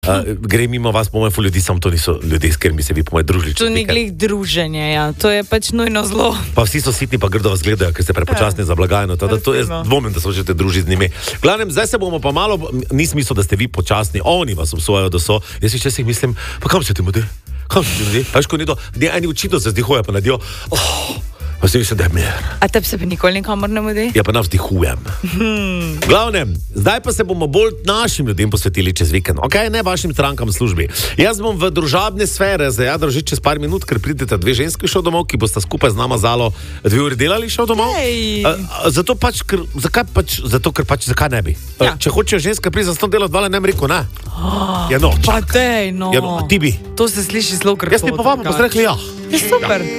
Gre mimo vas, po mojem, ljudi, samo to niso ljudje, s katerimi se vi po mojem družili. To ni glih druženje, ja. To je pač nujno zlo. Pa vsi so sitni, pa grdo vas gledajo, ker ste prepočasni za blagajno. To jaz dvomim, da se hočete družiti z njimi. V glavnem, zdaj se bomo pa malo, nisem mislil, da ste vi počasni, oni vas obsojajo, da so. Jaz si včasih mislim, pa kam se ti mudi? Kam se ti mudi? Veš, ko ni to, eni učitelj se zdihujejo, pa nadijo. Pa si mislim, da je mir. A tebi se pa nikoli nikamor ne mudi? Ja, pa navzdihujem. V glavnem, zdaj pa se bomo bolj našim ljudem posvetili čez vikend. Ok, ne vašim strankam v službi. Jaz bom v družabne sfere zajadral že čez par minut, ker pridete dve ženski šel domov, ki boste skupaj z nama Zalo 2 uri delali šel domov. Zato pač, zakaj ne bi? Ja. Če hočejo ženska priti za ston delati, dvala ne bi rekel, ne. Ja, no, Pa dej, no. Ja, no, a ti bi? To se sliši zelo krpo. Jaz bi povabim, pa ste rekli ja. Je super.